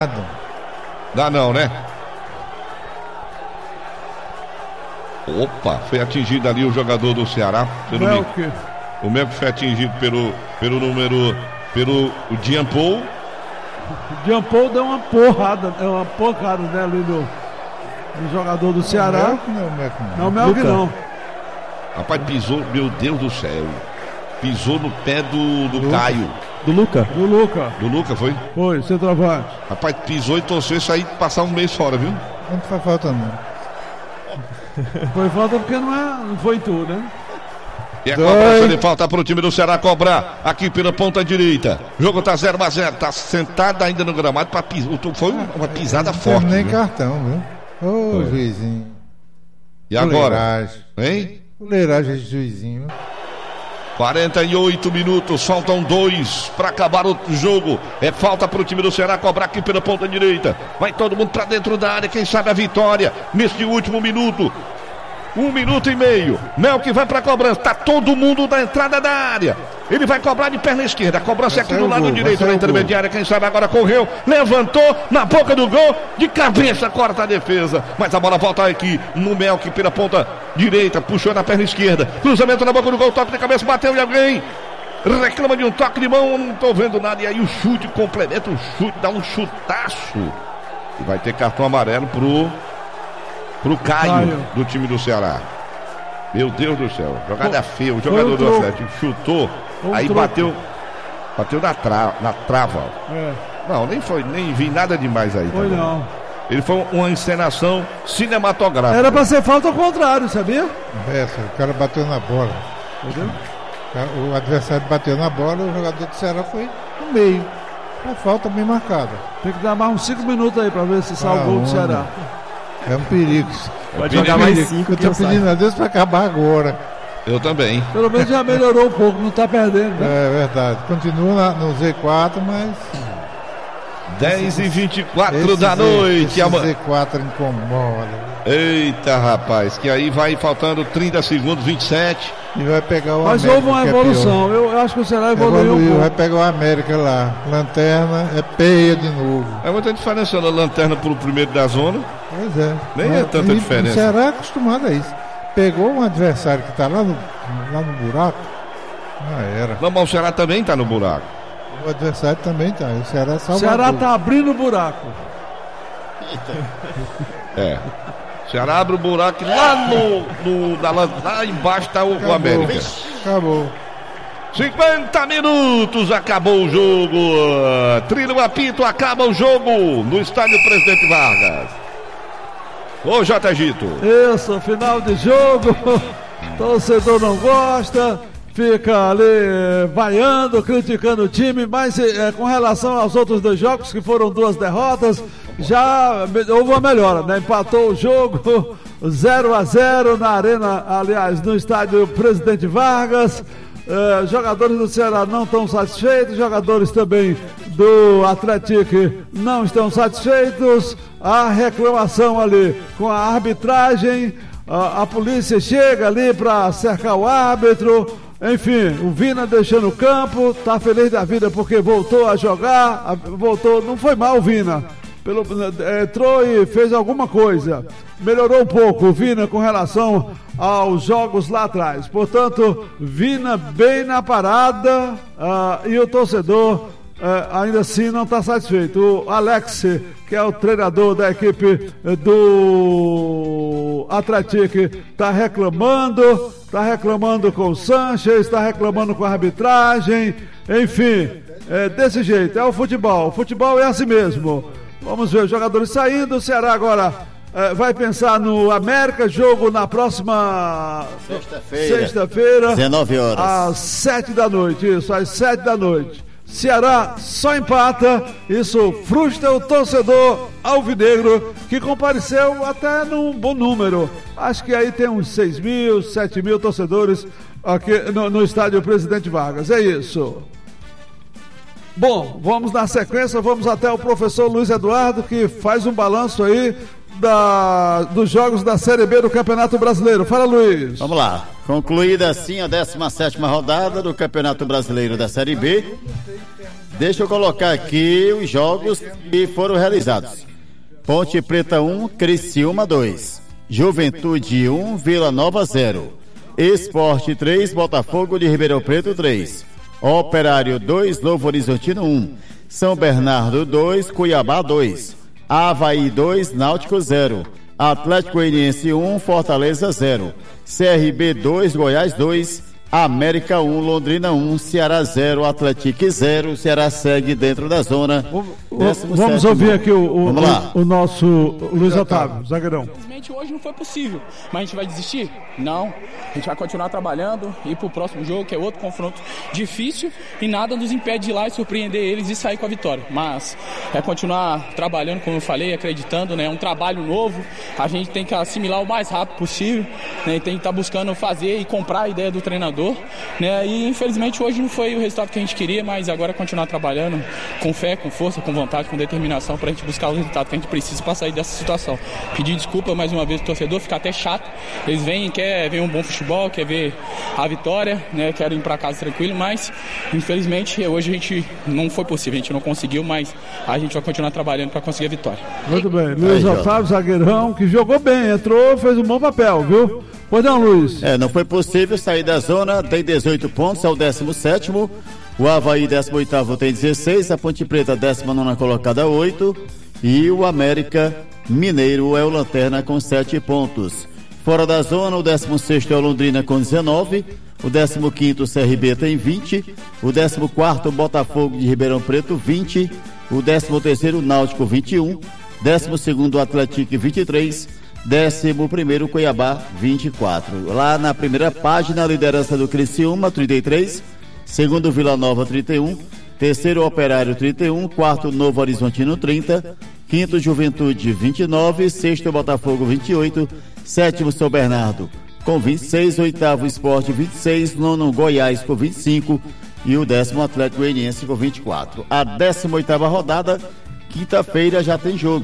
Dá não, né? Opa, foi atingido ali o jogador do Ceará. O Melk foi atingido pelo Diampou. O Diampou deu uma porrada, né, ali no jogador do Ceará. Não, o Melk não. Rapaz, pisou, meu Deus do céu. Pisou no pé do Caio. Do Luca. Do Luca, foi? Foi, centroavante. Rapaz, pisou e torceu isso aí passar um mês fora, viu? Não faz falta não. Foi falta porque não foi tudo, né? E a cobrança de falta para o time do Ceará cobrar aqui pela ponta direita. O jogo tá 0-0, tá sentado ainda no gramado para pisar. Foi uma pisada forte. Nem cartão, viu? Ô, juizinho. E agora? Hein? Fuleiragem de juizinho. 48 minutos, faltam 2 para acabar o jogo. É falta para o time do Ceará cobrar aqui pela ponta direita. Vai todo mundo para dentro da área, quem sabe a vitória neste último minuto. 1 minuto e meio. Melk vai para a cobrança. Tá todo mundo na entrada da área. Ele vai cobrar de perna esquerda. A cobrança é aqui do lado direito na intermediária. Quem sabe agora correu, levantou na boca do gol, de cabeça corta a defesa. Mas a bola volta aqui no Melk pela ponta direita, puxou na perna esquerda. Cruzamento na boca do gol, toque de cabeça, bateu em alguém. Reclama de um toque de mão, não tô vendo nada. E aí o chute complementa o chute, dá um chutaço. E vai ter cartão amarelo pro Caio do time do Ceará. Meu Deus do céu, jogada feia. O jogador do Atlético chutou, aí bateu na trava. Não, nem vi nada demais aí. Foi não. Ele foi uma encenação cinematográfica. Era pra ser falta ao contrário, sabia? O cara bateu na bola. Entendeu? O adversário bateu na bola, o jogador do Ceará foi no meio. A falta bem marcada. Tem que dar mais uns 5 minutos aí pra ver se sai o gol do Ceará. É um perigo. Pode jogar mais 5. Eu tô pedindo a Deus pra acabar agora. Eu também. Pelo menos já melhorou um pouco, não tá perdendo, né? É verdade. Continua no Z4, mas 10h24 da noite. Esse Z4 incomoda. Eita, rapaz, que aí vai faltando 30 segundos, 27. E vai pegar o Mas América. houve uma evolução. Eu acho que o Ceará evoluiu um pouco. Vai pegar o América lá. Lanterna é peia de novo. É muita diferença da lanterna pro primeiro da zona. Pois é. Nem é tanta diferença. O Ceará é acostumado a isso. Pegou um adversário que tá lá no buraco. Era. Não, mas o Ceará também tá no buraco. O adversário também tá. O Ceará O Ceará tá abrindo o buraco. O Ceará abre o buraco lá lá embaixo tá o América. Acabou. 50 minutos, acabou o jogo. Trilha o apito, acaba o jogo no estádio Presidente Vargas. Ô J. Gito. Isso, final de jogo. Torcedor não gosta, fica ali vaiando, criticando o time, mas com relação aos outros 2 jogos, que foram 2 derrotas, já houve uma melhora, né? Empatou o jogo 0-0 na arena, aliás, no estádio Presidente Vargas. Jogadores do Ceará não estão satisfeitos, jogadores também do Atlético não estão satisfeitos. A reclamação ali com a arbitragem, a polícia chega ali para cercar o árbitro. Enfim, o Vina deixando o campo, tá feliz da vida porque voltou a jogar, não foi mal o Vina. Entrou e fez alguma coisa, melhorou um pouco o Vina com relação aos jogos lá atrás. Portanto, Vina bem na parada, e o torcedor ainda assim não está satisfeito. O Alex, que é o treinador da equipe do Atlético, está reclamando com o Sanches, está reclamando com a arbitragem, enfim, desse jeito, é o futebol é assim mesmo. Vamos ver os jogadores saindo. O Ceará agora vai pensar no América, jogo na próxima sexta-feira, 19 horas. Às 7 da noite. Isso, às 7 da noite. Ceará só empata. Isso frustra o torcedor alvinegro, que compareceu até num bom número. Acho que aí tem uns 6 mil, 7 mil torcedores aqui no estádio Presidente Vargas. É isso. Bom, vamos na sequência, vamos até o professor Luiz Eduardo, que faz um balanço aí dos jogos da Série B do Campeonato Brasileiro. Fala, Luiz. Vamos lá. Concluída assim a 17ª rodada do Campeonato Brasileiro da Série B. deixa eu colocar aqui os jogos que foram realizados. Ponte Preta 1, Criciúma 2, Juventude 1, Vila Nova 0, Esporte 3, Botafogo de Ribeirão Preto 3, Operário 2, Novo Horizontino 1, São Bernardo 2, Cuiabá 2, Avaí 2, Náutico 0, Atlético Goianiense 1, Fortaleza 0, CRB 2, Goiás 2, América 1, Londrina 1, Ceará 0, Atlético 0. Ceará segue dentro da zona. Vamos ouvir aqui o nosso Luiz Otávio, zagueirão. Infelizmente hoje não foi possível, mas a gente vai desistir? Não, a gente vai continuar trabalhando, ir pro próximo jogo, que é outro confronto difícil, e nada nos impede de ir lá e surpreender eles e sair com a vitória. Mas é continuar trabalhando, como eu falei, acreditando, né? É um trabalho novo, a gente tem que assimilar o mais rápido possível, né? Tem que estar buscando fazer e comprar a ideia do treinador, né? E infelizmente hoje não foi o resultado que a gente queria, mas agora é continuar trabalhando com fé, com força, com vontade, com determinação, pra gente buscar o resultado que a gente precisa para sair dessa situação. Pedir desculpa mais uma vez pro torcedor, fica até chato, eles querem ver um bom futebol, quer ver a vitória, né? Querem ir para casa tranquilo, mas infelizmente hoje a gente não foi possível, a gente não conseguiu, mas a gente vai continuar trabalhando para conseguir a vitória. Muito bem, Luiz Otávio, zagueirão, que jogou bem, entrou, fez um bom papel, viu? Pois não, Luiz? Não foi possível sair da zona, tem 18 pontos, é o 17º, o Avaí 18º tem 16, a Ponte Preta 19ª colocada 8 e o América Mineiro é o lanterna com 7 pontos. Fora da zona, o 16º é o Londrina com 19, o 15º CRB tem 20, o 14º Botafogo de Ribeirão Preto 20, o 13º Náutico 21, 12º Atlético 23, 11º Cuiabá 24. Lá na primeira página, a liderança do Criciúma 33, segundo Vila Nova 31, terceiro Operário 31, quarto Novo Horizontino 30, quinto Juventude 29, sexto Botafogo 28, sétimo São Bernardo com 26, oitavo Esporte 26, nono Goiás com 25 e o 10º Atlético Goianiense com 24. A 18ª rodada, quinta-feira, já tem jogo.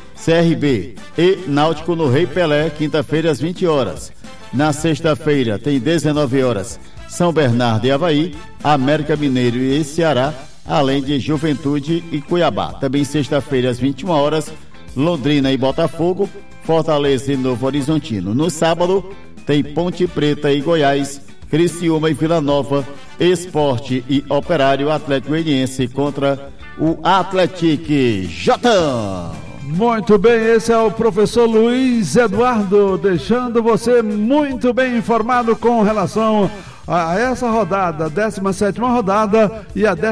CRB e Náutico no Rei Pelé, quinta-feira às 20 horas. Na sexta-feira tem 19 horas, São Bernardo e Avaí, América Mineiro e Ceará, além de Juventude e Cuiabá. Também sexta-feira às 21 horas, Londrina e Botafogo, Fortaleza e Novo Horizontino. No sábado tem Ponte Preta e Goiás, Criciúma e Vila Nova, Esporte e Operário, Atlético Goianiense contra o Atlético Jotão. Muito bem, esse é o professor Luiz Eduardo, deixando você muito bem informado com relação a essa rodada, 17ª rodada e a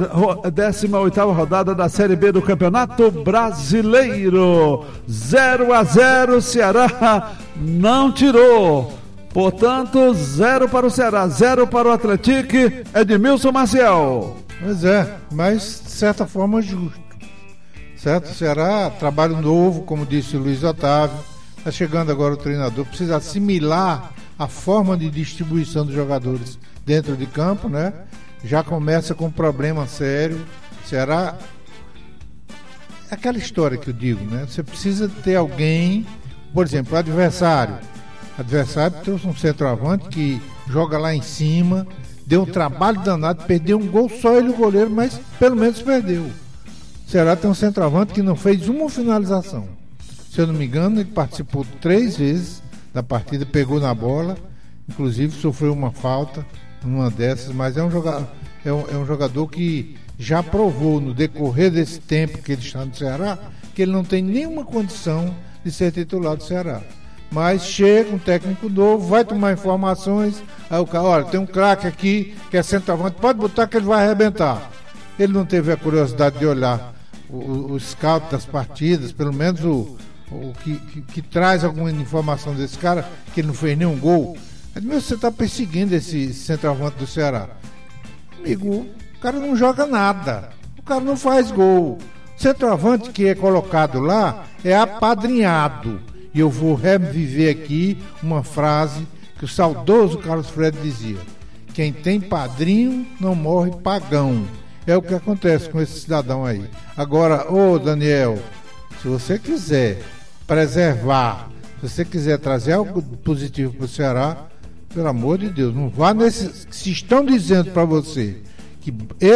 18ª rodada da Série B do Campeonato Brasileiro. 0-0, Ceará não tirou. Portanto, 0 para o Ceará, 0 para o Atlético. Edmilson Maciel. Pois é, mas de certa forma justo. Certo? O Ceará, trabalho novo, como disse o Luiz Otávio. Está chegando agora o treinador, precisa assimilar a forma de distribuição dos jogadores dentro de campo, né? Já começa com um problema sério. Ceará, é aquela história que eu digo, né? Você precisa ter alguém, por exemplo, o adversário trouxe um centroavante que joga lá em cima, deu um trabalho danado, perdeu um gol, só ele o goleiro, mas pelo menos perdeu. O Ceará tem um centroavante que não fez uma finalização. Se eu não me engano, ele participou 3 vezes da partida, pegou na bola, inclusive sofreu uma falta numa dessas, mas é um jogador que já provou no decorrer desse tempo que ele está no Ceará que ele não tem nenhuma condição de ser titular do Ceará. Mas chega um técnico novo, vai tomar informações, aí o cara, olha, tem um craque aqui que é centroavante, pode botar que ele vai arrebentar. Ele não teve a curiosidade de olhar o scout das partidas, pelo menos o que traz alguma informação desse cara, que ele não fez nenhum gol. Você está perseguindo esse centroavante do Ceará. Amigo, o cara não joga nada, o cara não faz gol. O centroavante que é colocado lá é apadrinhado. E eu vou reviver aqui uma frase que o saudoso Carlos Freire dizia: quem tem padrinho não morre pagão. É o que acontece com esse cidadão aí. Agora, Daniel, se você quiser preservar, se você quiser trazer algo positivo para o Ceará, pelo amor de Deus, não vá nesse. Se estão dizendo para você que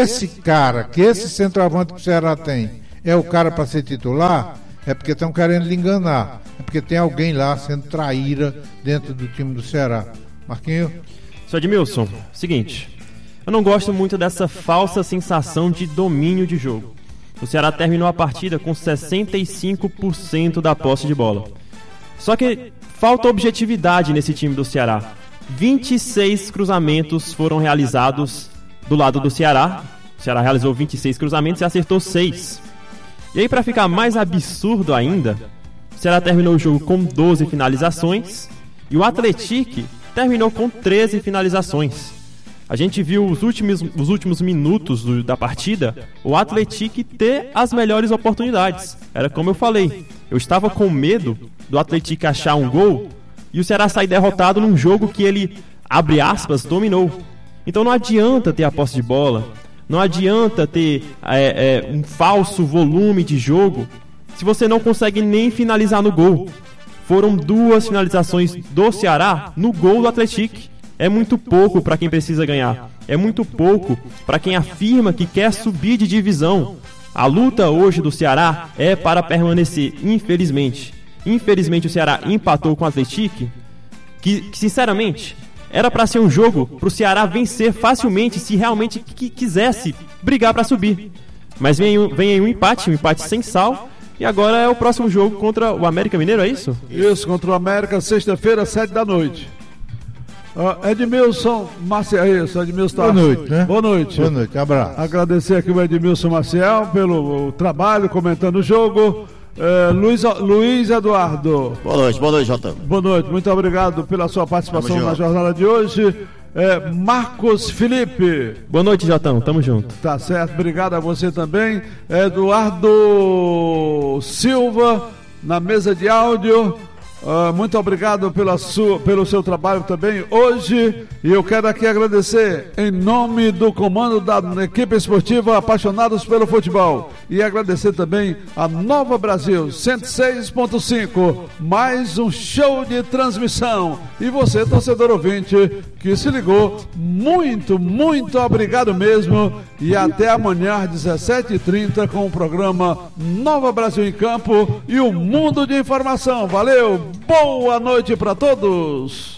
esse centroavante que o Ceará tem é o cara para ser titular, é porque estão querendo lhe enganar. É porque tem alguém lá sendo traíra dentro do time do Ceará. Marquinhos? Sr. Edmilson, seguinte, eu não gosto muito dessa falsa sensação de domínio de jogo. O Ceará terminou a partida com 65% da posse de bola. Só que falta objetividade nesse time do Ceará. 26 cruzamentos foram realizados do lado do Ceará. O Ceará realizou 26 cruzamentos e acertou 6. E aí, para ficar mais absurdo ainda, o Ceará terminou o jogo com 12 finalizações e o Atlético terminou com 13 finalizações. A gente viu os últimos minutos da partida, o Atlético ter as melhores oportunidades. Era como eu falei, eu estava com medo do Atlético achar um gol e o Ceará sair derrotado num jogo que ele, abre aspas, dominou. Então não adianta ter a posse de bola, não adianta ter um falso volume de jogo se você não consegue nem finalizar no gol. Foram 2 finalizações do Ceará no gol do Atlético. É muito pouco para quem precisa ganhar. É muito pouco para quem afirma que quer subir de divisão. A luta hoje do Ceará é para permanecer, infelizmente. Infelizmente o Ceará empatou com o Atlético, que sinceramente era para ser um jogo para o Ceará vencer facilmente se realmente quisesse brigar para subir. Mas vem aí um empate sem sal. E agora é o próximo jogo contra o América Mineiro, é isso? Isso, contra o América, sexta-feira, 7h. Edmilson Maciel, isso, Edmilson tá... Boa noite, né? Boa noite. Boa noite, abraço. Agradecer aqui o Edmilson Maciel pelo trabalho, comentando o jogo. Luiz Eduardo. Boa noite, Jota. Boa noite, muito obrigado pela sua participação na jornada de hoje. Marcos Felipe. Boa noite, Jotão, tamo junto. Tá certo, obrigado a você também. Eduardo Silva, na mesa de áudio. Muito obrigado pelo seu trabalho também hoje. E eu quero aqui agradecer em nome do comando da equipe esportiva Apaixonados pelo Futebol. E agradecer também a Nova Brasil 106.5, mais um show de transmissão. E você, torcedor ouvinte, que se ligou, muito, muito obrigado mesmo. E até amanhã às 17h30 com o programa Nova Brasil em Campo e o Mundo de Informação. Valeu, boa noite para todos.